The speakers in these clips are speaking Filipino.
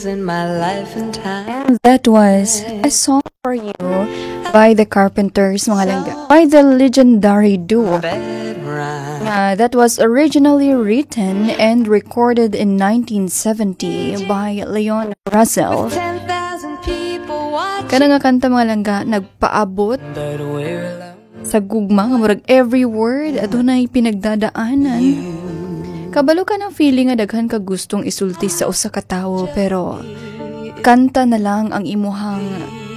in my life and time. And that was A Song for You by the Carpenters, mga langga. By the legendary duo. That was originally written and recorded in 1970 by Leon Russell. Kana nga kanta, mga langga, nagpaabot sa gugma nga murag every word adunay pinagdadaanan. Kabalo ka ng feeling nga daghan ka gustong isulti sa usa ka tawo, pero kanta na lang ang imuhang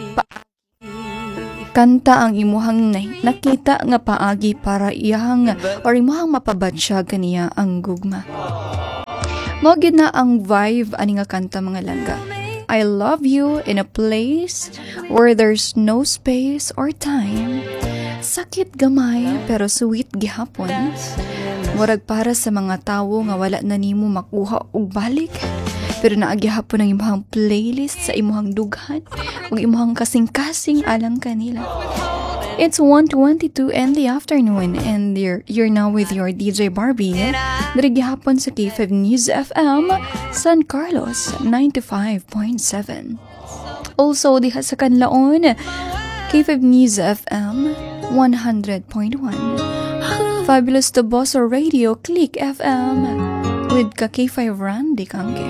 nakita nga paagi para iyang or imuhang mapabatsyag kaniya ang gugma. Mao gid na ang vibe ani nga kanta, mga langga. I love you in a place where there's no space or time. Sakit gamay pero sweet gihapon. Murag para sa mga tawo nga wala na nimo makuha og balik. Pero naagihapon ang imong playlist sa imong dughan ug imong kasing-kasing alang kanila. It's 1:22 in the afternoon and you're now with your DJ Barbie. Diri gihapon sa K5 News FM San Carlos 95.7. Also diha sa Kanlaon K5 News FM 100.1. Fabulous Toboso Radio Click FM with K5 Randy Kangke.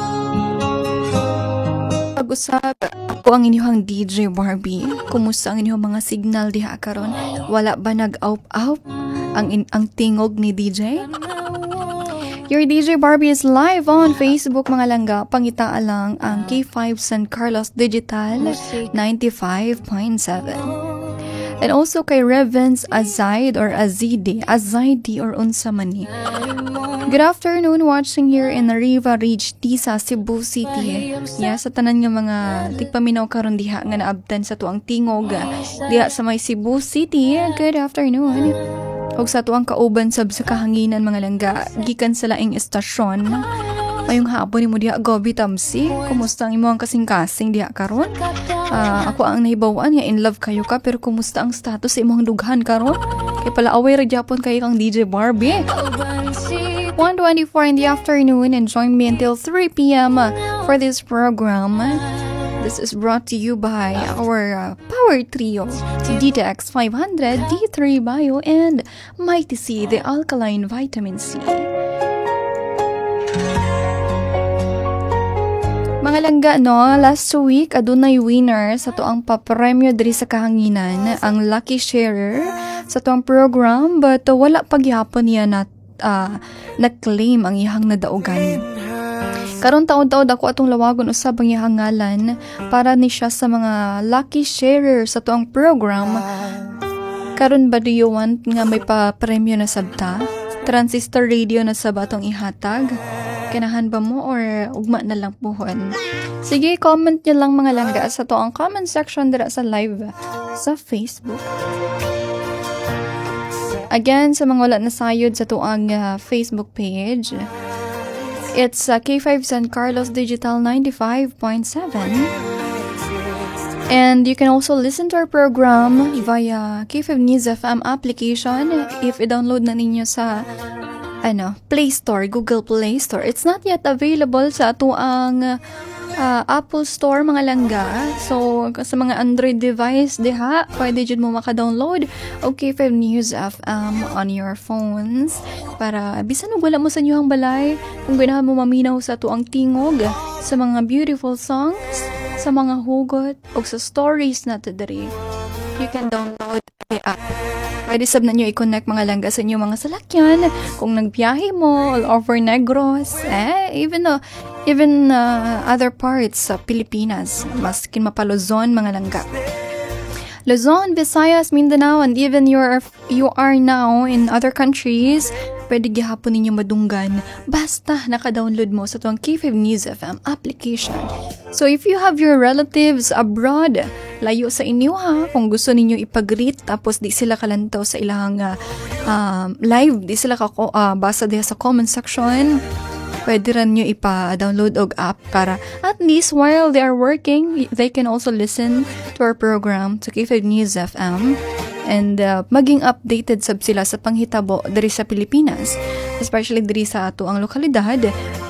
Pag-usap ako ang inyong DJ Barbie. Kumusta ang inyong mga signal diha karon? Wala ba nag-out ang tingog ni DJ? Your DJ Barbie is live on Facebook, mga langga. Pangitaa lang ang K5 San Carlos Digital 95.7. And also kay Revens Azaid or Azidi or unsa man ni. Good afternoon, watching here in Riva Ridge, Tisa, Cebu City. Sa tanan nga mga tigpaminaw karon diha nga naabtan sa tuang tingog diha sa may Cebu City. Good afternoon. Og sa tuang kauban sab sa kahanginan, mga langga, gikan sa laing estasyon. Mayong hapon nimo diha Gobi Tamsi. Kumusta ang imong kasing-kasing diha karon? Ako ang nahibawan nga in love kayo ka, pero kumusta ang status sa imong dughan karon? Kay pala away ra gyapon kay kang DJ Barbie. 1:24 in the afternoon and join me until 3 p.m. for this program. This is brought to you by our power trio, Detox 500, D3 Bio, and Mighty C, the alkaline vitamin C. Mga langga, last week adunay winner sa tuang papremyo diri sa kahanginan, ang lucky sharer sa tuang program, but wala pagyapon niya na-claim ang iyang nadaugan. Karon taon-taon ako atong lawagon usab ang iyang ngalan para ni siya sa mga lucky sharer sa tuang program. Karon ba do you want nga may pa-premyo na sabta? Transistor radio na sa batong ihatag? Kanahan ba mo or ugma na lang puhon? Sige, comment nyo lang, mga langga, sa to ang comment section dira sa live sa Facebook. Again, sa mga wala na sayod sa to ang Facebook page, it's K5 San Carlos Digital 95.7. And you can also listen to our program via K5 News FM application if i-download na ninyo sa Play Store, Google Play Store. It's not yet available sa ato ang Apple Store, mga langga. So, sa mga Android device, diha, pwede dyan mo maka-download K5 News FM on your phones para bisan wala mo sa inyong balay kung ganahan mo maminaw sa ato ang tingog, sa mga beautiful songs, sa mga hugot, o sa stories na diri. You can download the app. Pwede sab na nyo i-connect, mga langga, sa inyong mga salakyan. Kung nagbiyahe mo all over Negros, even other parts sa Pilipinas, maskin mapaluzon, mga langga. Luzon, Visayas, Mindanao, and even you are now in other countries, pwede gihapon ninyo madunggan basta naka-download mo sa tuwang K5 News FM application. So if you have your relatives abroad, layo sa inyo kung gusto ninyo ipag-greet tapos di sila kalantaw sa ilang live, di sila basa diha sa comment section, pwede rin nyo ipa-download og app para at least while they are working, they can also listen to our program sa K5 News FM and maging updated sab sila sa panghitabo diri sa Pilipinas, especially diri sa ato ang lokalidad.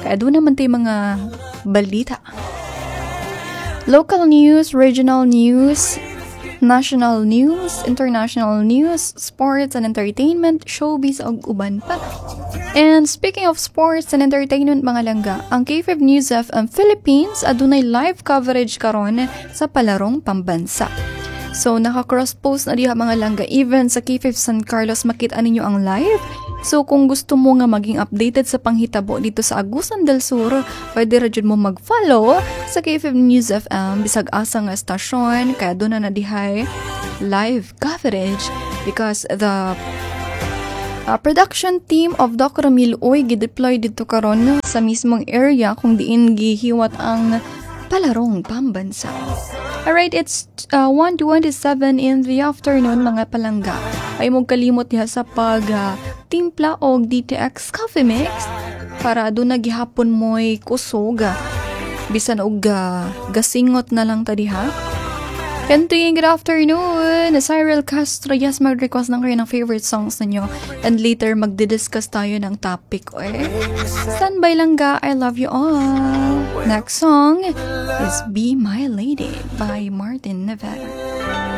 Kaya doon naman tayo mga balita. Local news, regional news, national news, international news, sports and entertainment, showbiz, ug uban pa. And speaking of sports and entertainment mga langga, ang K5 News FM Philippines adunay live coverage karon sa palarong pambansa. So naka-cross-post na diha mga langga, even sa K5 San Carlos makita ninyo ang live. So kung gusto mo nga maging updated sa panghitabo dito sa Agusan del Sur, pwede ra jud mo mag-follow sa K5 News FM bisag asa nga stasyon, kaya doon na dihay live coverage because the production team of Doc Ramil Uy gideploy dito karon sa mismong area kung diin gihiwat ang palarong pambansa. Alright, it's 1:27 in the afternoon mga palangga. Ay mong kalimot diha sa pag timpla og DTX Coffee Mix para doon nagihapon mo'y kusog. Bisan og gasingot na lang ta diha. Kentuing good afternoon! Cyril Castro, yes, mag-request lang kayo ng favorite songs ninyo. And later, magdi-discuss tayo ng topic. Standby lang ga, I love you all. Next song is Be My Lady by Martin Nevada.